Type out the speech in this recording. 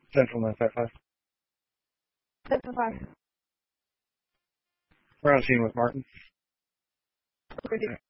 Central 955. 7-5. We're on scene with Martin. Ready.